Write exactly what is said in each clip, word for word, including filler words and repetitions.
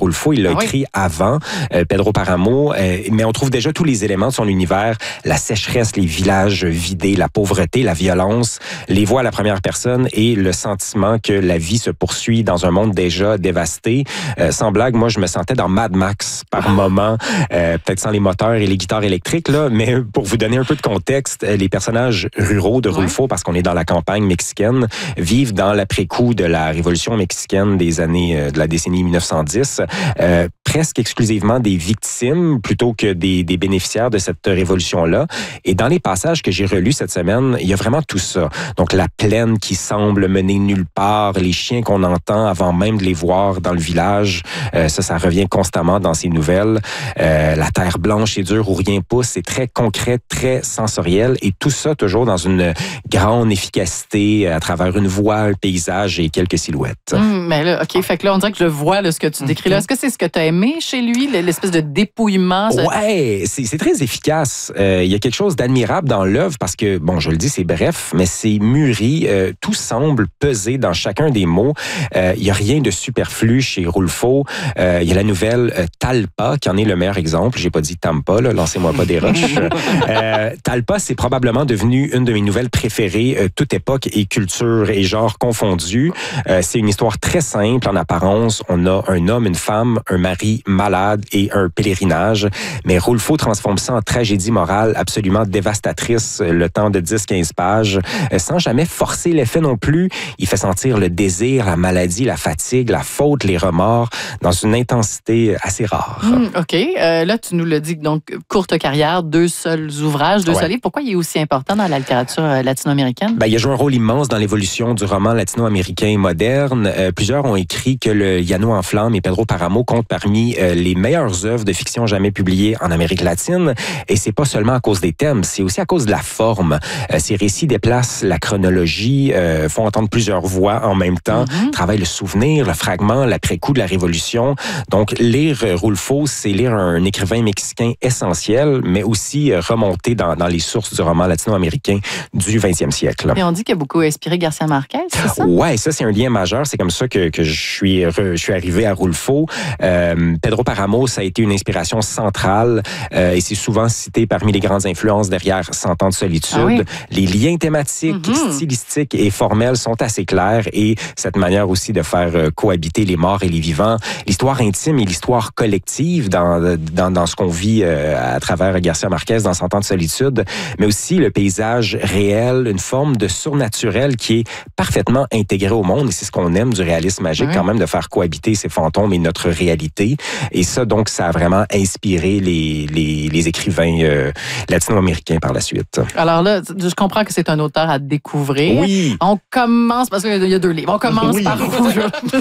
Rulfo. Il l'a ah écrit oui. avant euh, Pedro Páramo, euh, mais on trouve déjà tous les éléments de son univers, la sécheresse, les villages vidés, la pauvreté, la violence, les voix à la première personne et le sentiment que la vie se poursuit dans un monde déjà dévasté. Euh, sans blague, moi, je me sentais dans Mad Max par moment, euh, peut-être sans les moteurs et les guitares électriques, là, mais pour vous donner un peu de contexte, les personnages ruraux de Rulfo, ouais. parce qu'on est dans la campagne mexicaine, vivent dans l'après-coup de la révolution mexicaine des années euh, de la décennie mille neuf cent dix, euh, presque exclusivement des victimes plutôt que des, des bénéficiaires de cette révolution-là. Et dans les passages que j'ai relus cette semaine, il y a vraiment tout ça. Donc, la plaine qui semble mener nulle part, les chiens qu'on entend avant même de les voir dans le village, euh, ça, ça revient constamment dans ces nouvelles. Euh, la terre blanche et dure où rien pousse, c'est très concret, très sensoriel, et tout ça toujours dans une grande efficacité à travers une voix, un paysage et quelques silhouettes. Mmh, mais là, OK, fait que là, on dirait que je vois là, ce que tu décris là. Est-ce que c'est ce que tu as aimé chez lui, l'espèce de dépouillement? Ça... Ouais, c'est, c'est très efficace. Euh, il y a quelque chose d'admirable dans l'œuvre parce que, bon, je le dis, c'est bref, mais c'est mûri. Euh, tout semble peser dans chacun des mots. Euh, il y a rien de superflu chez Rulfo. Euh, il y a la nouvelle euh, Talpa, qui en est le meilleur exemple. J'ai pas dit Tampa, là, lancez-moi pas des roches. euh, Talpa, c'est probablement devenu une de mes nouvelles préférées, euh, toute époque et culture et genre confondus. Euh, c'est une histoire très simple en apparence. On a un homme, une femme, un mari malade et un pèlerinage. Mais Rulfo transforme ça en tragédie morale absolument dévastatrice, le temps de dix à quinze pages, euh, sans jamais forcer l'effet non plus. Il fait sentir le désir, la maladie, la fatigue, la faute, les remords, dans une intensité assez rare. Mmh, OK. Euh, là, tu nous l'as dit, donc, courte carrière, deux seuls ouvrages, deux ouais. seuls livres. Pourquoi il est aussi important dans la littérature latino-américaine? Ben, il a joué un rôle immense dans l'évolution du roman latino-américain moderne. Euh, plusieurs ont écrit que le Llano en flammes et Pedro Páramo comptent parmi euh, les meilleures œuvres de fiction jamais publiées en Amérique latine. Et c'est pas seulement à cause des thèmes, c'est aussi à cause de la forme. Euh, ces récits déplacent la chronologie, euh, font entendre plusieurs voix en même temps, mm-hmm. travaillent le souvenir, le fragment, l'après-coup de la Révolution. Donc, lire Rulfo, c'est lire un écrivain mexicain essentiel, mais aussi remonter dans, dans les sources du roman latino-américain du vingtième siècle. Et on dit qu'il a beaucoup inspiré Garcia Marquez, c'est ça? Ouais, ça, c'est un lien majeur. C'est comme ça que, que je, suis, je suis arrivé à Rulfo. Euh, Pedro Páramo, ça a été une inspiration centrale euh, et c'est souvent cité parmi les grandes influences derrière Cent ans de solitude. Ah oui? Les liens thématiques, mm-hmm. stylistiques et formels sont assez clairs et cette manière aussi de faire cohabiter les morts et les vivants. L'histoire intime et l'histoire collective dans, dans, dans ce qu'on vit euh, à travers Garcia Marquez dans Cent ans de solitude, mais aussi le paysage réel, une forme de surnaturel qui est parfaitement intégré au monde et c'est ce qu'on aime du réalisme magique, oui. quand même, de faire cohabiter ces fantômes et notre réalité. Et ça, donc, ça a vraiment inspiré les, les, les écrivains euh, latino-américains par la suite. Alors là, je comprends que c'est un auteur à découvrir. Oui. On commence, parce qu'il y a deux livres, on commence oui. par où?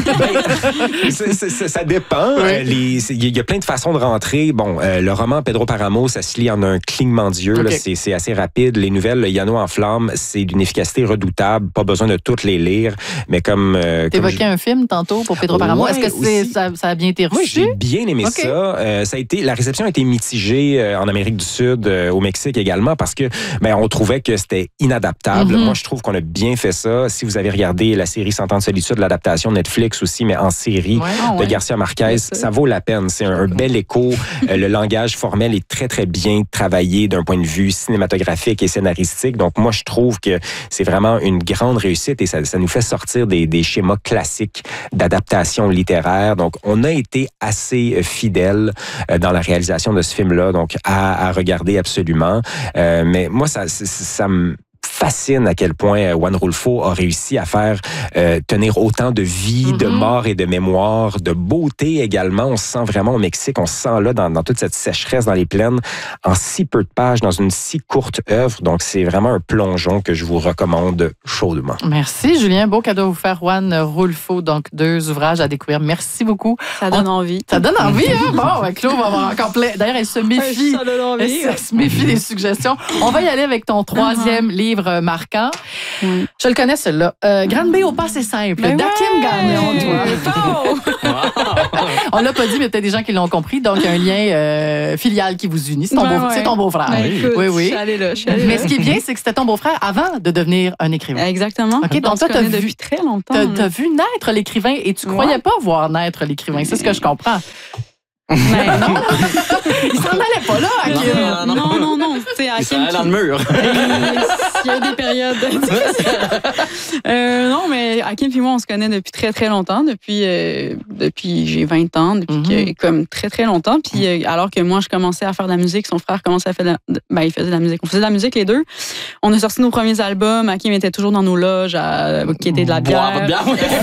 ça, ça, ça dépend. Oui. Euh, les, il y a plein de façons de rentrer. Bon, euh, le roman Pedro Páramo, ça se lit en un clignement d'yeux. Okay. Là, c'est, c'est assez rapide. Les nouvelles, le Llano en flammes, c'est d'une efficacité redoutable. Pas besoin de toutes les lire, mais comme... Euh, T'évoquais je... un film tantôt pour Pedro Páramo. Ouais, Est-ce que c'est, ça, ça a bien été reçu? Oui, j'ai bien aimé okay. ça. Euh, ça a été, la réception a été mitigée euh, en Amérique du Sud, euh, au Mexique également, parce que ben, on trouvait que c'était inadaptable. Mm-hmm. Moi, je trouve qu'on a bien fait ça. Si vous avez regardé la série Cent ans de solitude, l'adaptation Netflix aussi, mais en série ouais, oh, de ouais. Garcia Marquez, ça vaut la peine. C'est un, un bel écho. euh, le langage formel est très, très bien travaillé d'un point de vue cinématographique et scénaristique. Donc, moi, je trouve que c'est vraiment une grande réussite et ça, ça nous fait sortir des, des schémas classiques d'adaptation littéraire. Donc, on a été assez fidèles euh, dans la réalisation de ce film-là, donc à, à regarder absolument. Euh, mais moi, ça, ça, ça me fascine à quel point Juan Rulfo a réussi à faire euh, tenir autant de vie, mm-hmm. de mort et de mémoire, de beauté également. On se sent vraiment au Mexique, on se sent là dans, dans toute cette sécheresse dans les plaines, en si peu de pages, dans une si courte œuvre. Donc, c'est vraiment un plongeon que je vous recommande chaudement. Merci, Julien. Beau cadeau à vous faire, Juan Rulfo. Donc, deux ouvrages à découvrir. Merci beaucoup. Ça donne on... envie. Ça donne envie, hein? Bon, ben, Claude va avoir encore plein. D'ailleurs, elle se méfie. Ça donne envie. Elle se méfie des suggestions. On va y aller avec ton troisième uh-huh. livre euh, marquant. Mm. Je le connais, celui-là. Euh, Grande B au passé simple, Ben d'Hakim ouais! Gagnon, toi. On l'a pas dit, mais peut-être des gens qui l'ont compris. Donc, un lien euh, filial qui vous unit. C'est ton, Ben beau, ouais. c'est ton beau-frère. Ben, écoute, oui, oui. Je suis allée là. Je suis allée Mais là. ce qui est bien, c'est que c'était ton beau-frère avant de devenir un écrivain. Exactement. OK, donc On se toi, t'as connaît vu- depuis très longtemps. T'as, là. t'as vu naître l'écrivain et tu Ouais. croyais pas voir naître l'écrivain. C'est ce que je comprends. Ben non. Il s'en allait pas là, Hakim. Non, non, non, non. Tu sais, Il Hakim s'en qui- dans le mur. Il y a des périodes. euh, non, mais Hakim et moi, on se connaît depuis très, très longtemps. Depuis, euh, depuis j'ai vingt ans, depuis Mm-hmm. que, comme très, très longtemps. Puis, euh, alors que moi, je commençais à faire de la musique, son frère commençait à faire de la, ben, il faisait de la musique. On faisait de la musique, les deux. On a sorti nos premiers albums. Hakim était toujours dans nos loges à quêter de la Boire bière. votre bière.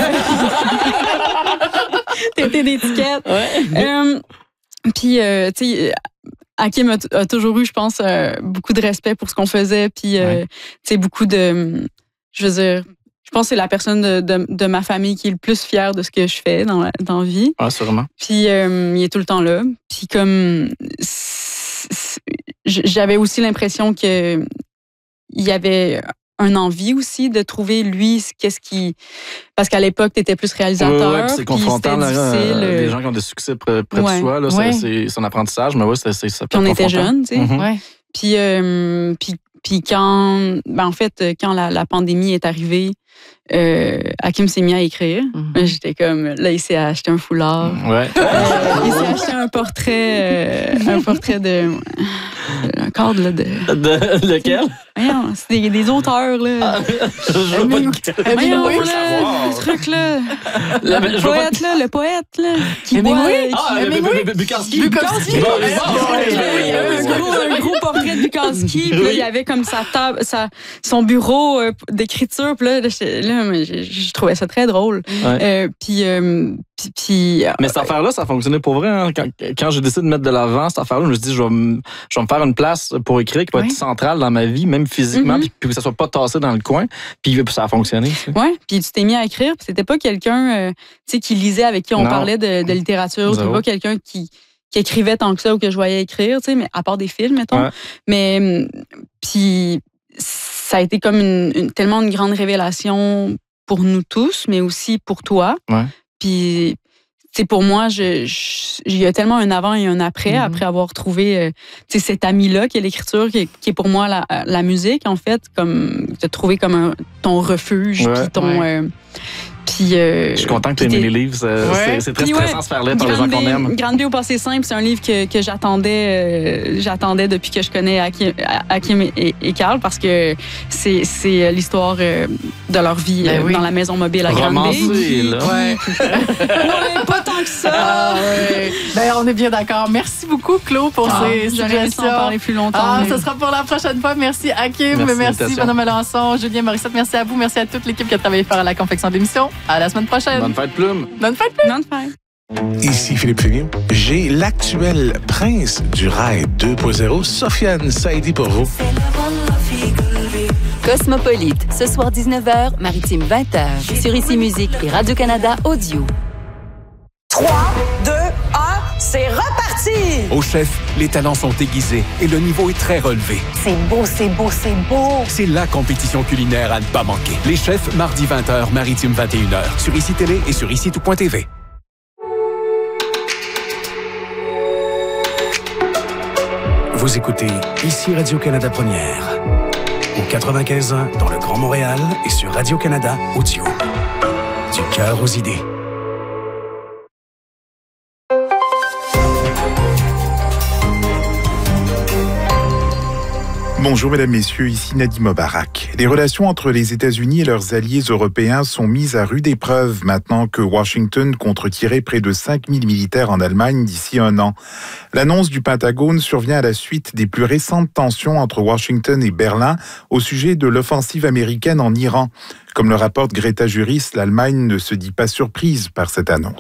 Têter des tickets. Ouais. Euh, puis, euh, tu sais, Hakim a, a toujours eu, je pense, euh, beaucoup de respect pour ce qu'on faisait. Puis, euh, Ouais. tu sais, beaucoup de. Je veux dire, je pense que c'est la personne de, de, de ma famille qui est le plus fière de ce que je fais dans la, dans la vie. Ah, sûrement. Puis, euh, il est tout le temps là. Puis, comme. c'est- c'est- J'avais aussi l'impression que il y avait un envie aussi de trouver, lui, qu'est-ce qui. Parce qu'à l'époque, tu étais plus réalisateur. Ouais, ouais, puis c'est puis confrontant, là, c'était euh, difficile. des gens qui ont des succès près, près Ouais. de soi, là, Ouais. c'est, c'est son apprentissage, mais oui, c'est, c'est, ça peut Puis on être était confrontant. jeunes, tu sais. Mhm. Ouais. Puis, euh, puis, puis quand, ben en fait, quand la, la pandémie est arrivée, euh, Hakim s'est mis à écrire. Mhm. J'étais comme, là, il s'est acheté un foulard. Ouais. Euh, il s'est acheté un portrait, euh, un portrait de, un cadre là de. De, lequel? Voyons, c'est des, des auteurs là. Je vois pas lequel. Voyons, Hemingway, là, le truc là, La- le je vois pas- poète là, le poète là, qui Hemingway? boit, Ah, qui- B- B- B- Bukowski. Bukowski. Bon, Ouais, bon, ouais, ouais, Il y avait ouais, un ouais, gros, ouais. un gros portrait de Bukowski, puis là, il y avait comme sa table, sa, son bureau euh, d'écriture, puis là, là, j'étais- là, mais je, je trouvais ça très drôle. Ouais. Euh, puis, euh, puis, puis, euh, Mais cette affaire-là, ça a fonctionné pour vrai. Hein. Quand, quand j'ai décidé de mettre de l'avant cette affaire-là, je me suis dit, je vais, me, je vais me faire une place pour écrire qui va Oui. être centrale dans ma vie, même physiquement, Mhm. puis, puis que ça soit pas tassé dans le coin. Puis, puis ça a fonctionné. Tu sais. ouais, puis tu t'es mis à écrire, puis c'était pas quelqu'un, euh, tu sais, qui lisait avec qui on Non. parlait de, de littérature, c'était Zéro. pas quelqu'un qui, qui écrivait tant que ça ou que je voyais écrire, tu sais, mais à part des films, mettons. Ouais. Mais, hum, puis, ça a été comme une, une- tellement une grande révélation pour nous tous, mais aussi pour toi. Ouais. Puis, c'est pour moi, je, je- il y a tellement un avant et un après, Mhm. après avoir trouvé euh, tu sais, cet ami-là qui est l'écriture, qui est, qui est pour moi la, la musique, en fait, comme de trouver comme un, ton refuge, Ouais. puis ton. Ouais. euh, puis, euh, Je suis content que tu aies puis aimé t'es- les livres. C'est, Ouais. c'est- c'est très Puis stressant ouais, de se faire lire par les gens Grande qu'on aime. B- Grande B au passé simple, c'est un livre que, que j'attendais, euh, j'attendais depuis que je connais Hakim, Hakim et, et Carl, parce que c'est, c'est l'histoire euh, de leur vie Ben euh, oui. dans la maison mobile à Grande B. Romancé, qui- là. Ouais. Ouais, pas tant que ça. Ah, ouais. Ben, on est bien d'accord. Merci beaucoup, Claude, pour Ah, ces j'aurais aimé suggestions. s'en parler plus longtemps. Ah, mais- ce sera pour la prochaine fois. Merci, Hakim. Merci, Merci, invitation. Madame Melançon, Julien Morissette. Merci à vous. Merci à toute l'équipe qui a travaillé pour la confection de l'émission. À la semaine prochaine. Bonne fête, Plume. Bonne fête. Non, de faire. Ici Philippe Fénion. J'ai l'actuel prince du rail deux point zéro, Sofiane Saïdi pour vous. Cosmopolite, ce soir dix-neuf heures, Maritime vingt heures, sur Ici Musique et Radio-Canada Audio. trois, deux, un, c'est reparti! Au chef, les talents sont aiguisés et le niveau est très relevé. C'est beau, c'est beau, c'est beau! C'est la compétition culinaire à ne pas manquer. Les chefs, mardi vingt heures, Maritime vingt et une heures, sur Ici Télé et sur ici tout point t v. Vous écoutez Ici Radio-Canada Première. Au quatre-vingt-quinze ans dans le Grand Montréal et sur Radio-Canada Audio. Du cœur aux idées. Bonjour mesdames, messieurs, ici Nadim Mobarak. Les relations entre les États-Unis et leurs alliés européens sont mises à rude épreuve maintenant que Washington compte retirer près de cinq mille militaires en Allemagne d'ici un an. L'annonce du Pentagone survient à la suite des plus récentes tensions entre Washington et Berlin au sujet de l'offensive américaine en Iran. Comme le rapporte Greta Juris, l'Allemagne ne se dit pas surprise par cette annonce.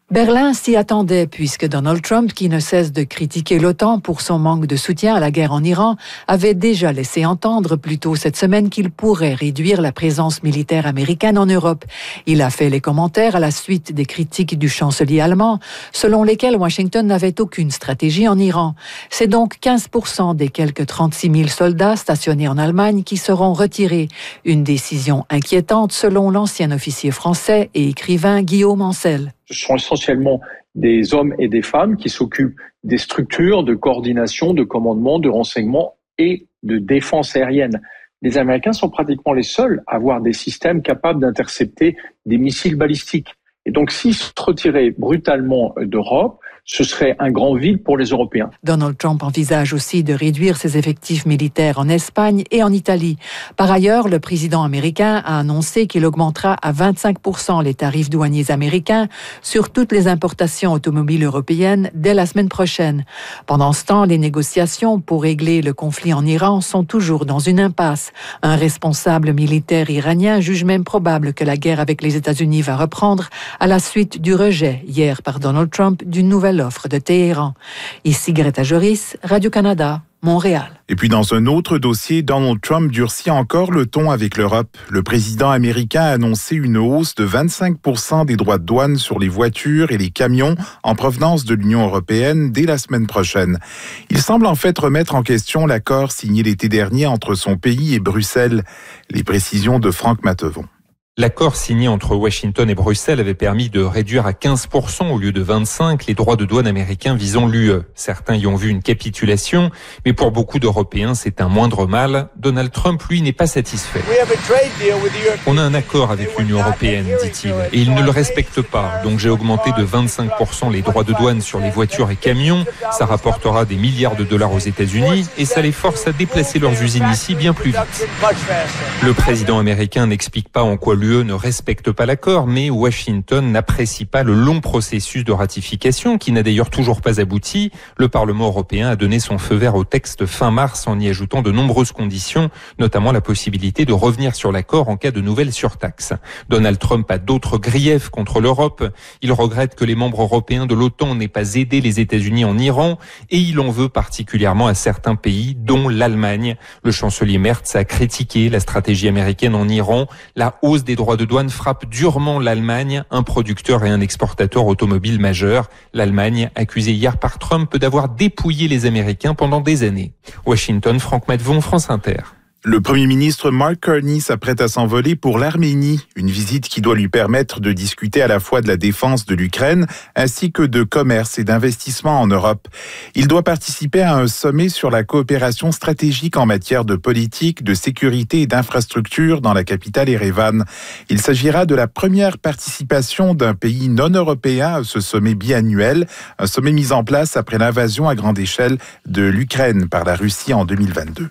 Berlin s'y attendait puisque Donald Trump, qui ne cesse de critiquer l'OTAN pour son manque de soutien à la guerre en Iran, avait déjà laissé entendre plus tôt cette semaine qu'il pourrait réduire la présence militaire américaine en Europe. Il a fait les commentaires à la suite des critiques du chancelier allemand, selon lesquels Washington n'avait aucune stratégie en Iran. C'est donc quinze pour cent des quelques trente-six mille soldats stationnés en Allemagne qui seront retirés. Une décision inquiétante selon l'ancien officier français et écrivain Guillaume Ancel. Ce sont essentiellement des hommes et des femmes qui s'occupent des structures de coordination, de commandement, de renseignement et de défense aérienne. Les Américains sont pratiquement les seuls à avoir des systèmes capables d'intercepter des missiles balistiques. Et donc, s'ils se retiraient brutalement d'Europe, ce serait un grand vide pour les Européens. Donald Trump envisage aussi de réduire ses effectifs militaires en Espagne et en Italie. Par ailleurs, le président américain a annoncé qu'il augmentera à vingt-cinq pour cent les tarifs douaniers américains sur toutes les importations automobiles européennes dès la semaine prochaine. Pendant ce temps, les négociations pour régler le conflit en Iran sont toujours dans une impasse. Un responsable militaire iranien juge même probable que la guerre avec les États-Unis va reprendre à la suite du rejet, hier par Donald Trump, d'une nouvelle offre de Téhéran. Ici Greta Joris, Radio-Canada, Montréal. Et puis dans un autre dossier, Donald Trump durcit encore le ton avec l'Europe. Le président américain a annoncé une hausse de vingt-cinq pour cent des droits de douane sur les voitures et les camions en provenance de l'Union européenne dès la semaine prochaine. Il semble en fait remettre en question l'accord signé l'été dernier entre son pays et Bruxelles. Les précisions de Franck Matevon. L'accord signé entre Washington et Bruxelles avait permis de réduire à quinze pour cent au lieu de vingt-cinq les droits de douane américains visant l'U E. Certains y ont vu une capitulation, mais pour beaucoup d'Européens, c'est un moindre mal. Donald Trump, lui, n'est pas satisfait. On a un accord avec l'Union européenne, dit-il, et il ne le respecte pas. Donc j'ai augmenté de vingt-cinq pour cent les droits de douane sur les voitures et camions. Ça rapportera des milliards de dollars aux États-Unis et ça les force à déplacer leurs usines ici bien plus vite. Le président américain n'explique pas en quoi l'U E ne respecte pas l'accord, mais Washington n'apprécie pas le long processus de ratification qui n'a d'ailleurs toujours pas abouti. Le Parlement européen a donné son feu vert au texte fin mars en y ajoutant de nombreuses conditions, notamment la possibilité de revenir sur l'accord en cas de nouvelles surtaxes. Donald Trump a d'autres griefs contre l'Europe. Il regrette que les membres européens de l'OTAN n'aient pas aidé les États-Unis en Iran et il en veut particulièrement à certains pays, dont l'Allemagne. Le chancelier Merz a critiqué la stratégie américaine en Iran. La hausse des droits de douane frappe durement l'Allemagne, un producteur et un exportateur automobile majeur. L'Allemagne, accusée hier par Trump d'avoir dépouillé les Américains pendant des années. Washington, Franck Matevon, France Inter. Le Premier ministre Mark Carney s'apprête à s'envoler pour l'Arménie, une visite qui doit lui permettre de discuter à la fois de la défense de l'Ukraine ainsi que de commerce et d'investissement en Europe. Il doit participer à un sommet sur la coopération stratégique en matière de politique, de sécurité et d'infrastructure dans la capitale Erevan. Il s'agira de la première participation d'un pays non européen à ce sommet biannuel, un sommet mis en place après l'invasion à grande échelle de l'Ukraine par la Russie en deux mille vingt-deux.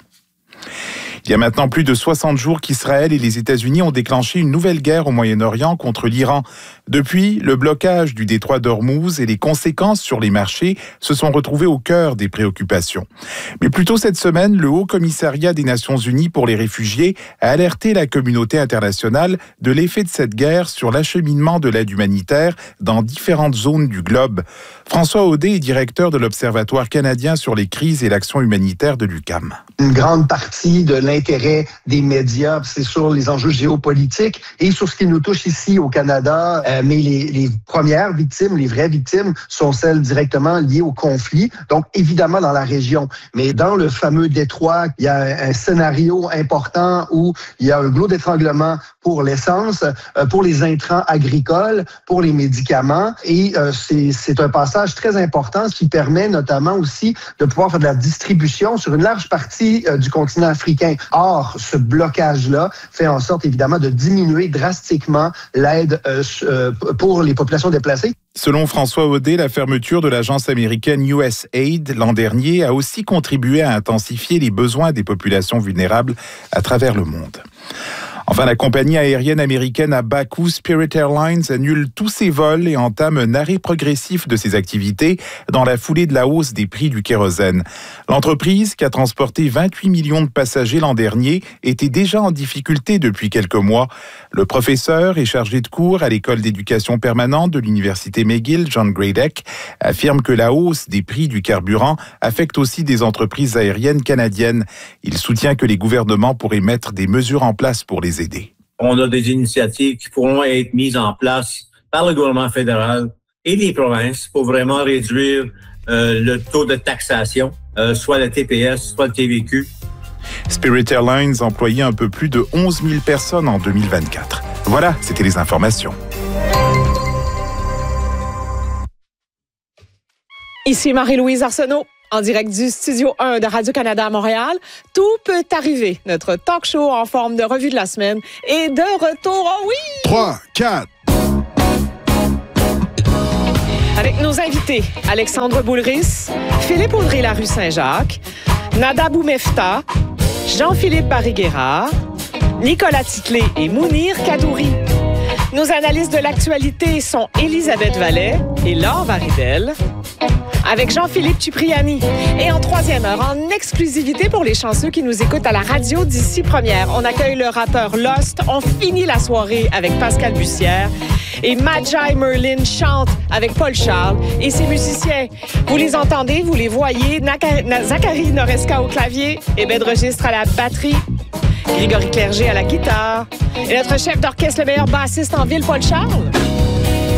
Il y a maintenant plus de soixante jours qu'Israël et les États-Unis ont déclenché une nouvelle guerre au Moyen-Orient contre l'Iran. Depuis, le blocage du détroit d'Ormuz et les conséquences sur les marchés se sont retrouvés au cœur des préoccupations. Mais plus tôt cette semaine, le Haut Commissariat des Nations Unies pour les réfugiés a alerté la communauté internationale de l'effet de cette guerre sur l'acheminement de l'aide humanitaire dans différentes zones du globe. François Audet est directeur de l'Observatoire canadien sur les crises et l'action humanitaire de l'U Q A M. Une grande partie de l'intérêt des médias, c'est sur les enjeux géopolitiques et sur ce qui nous touche ici au Canada. Euh, mais les, les premières victimes, les vraies victimes, sont celles directement liées au conflit, donc évidemment dans la région. Mais dans le fameux détroit, il y a un, un scénario important où il y a un goulot d'étranglement pour l'essence, euh, pour les intrants agricoles, pour les médicaments. Et euh, c'est, c'est un passage très important, ce qui permet notamment aussi de pouvoir faire de la distribution sur une large partie euh, du continent africain. Or, ce blocage-là fait en sorte évidemment de diminuer drastiquement l'aide euh, euh, pour les populations déplacées. Selon François Audet, la fermeture de l'agence américaine U S A I D l'an dernier a aussi contribué à intensifier les besoins des populations vulnérables à travers le monde. Enfin, la compagnie aérienne américaine à bas coût Spirit Airlines annule tous ses vols et entame un arrêt progressif de ses activités dans la foulée de la hausse des prix du kérosène. L'entreprise, qui a transporté vingt-huit millions de passagers l'an dernier, était déjà en difficulté depuis quelques mois. Le professeur et chargé de cours à l'école d'éducation permanente de l'université McGill, John Gradek, affirme que la hausse des prix du carburant affecte aussi des entreprises aériennes canadiennes. Il soutient que les gouvernements pourraient mettre des mesures en place pour les aider. On a des initiatives qui pourront être mises en place par le gouvernement fédéral et les provinces pour vraiment réduire euh, le taux de taxation, euh, soit le T P S, soit le T V Q. Spirit Airlines employait un peu plus de onze mille personnes en deux mille vingt-quatre. Voilà, c'était les informations. Ici Marie-Louise Arsenault. En direct du Studio un de Radio-Canada à Montréal, Tout peut arriver, notre talk show en forme de revue de la semaine est de retour, oh oui! trois, quatre Avec nos invités, Alexandre Boulris, Philippe Audrey-Larue Saint-Jacques, Nada Boumefta, Jean-Philippe Barry-Guérard, Nicolas Titley et Mounir Kadouri. Nos analystes de l'actualité sont Elisabeth Vallet et Laure Varidel, avec Jean-Philippe Tupriani. Et en troisième heure, en exclusivité pour les chanceux qui nous écoutent à la radio d'ici première, on accueille le rappeur Lost. On finit la soirée avec Pascal Bussière. Et Magi Merlin chante avec Paul Charles et ses musiciens. Vous les entendez, vous les voyez. Naka- Na- Zachary Noresca au clavier et Ben de registre à la batterie. Grégory Clerget à la guitare. Et notre chef d'orchestre, le meilleur bassiste en ville, Paul Charles.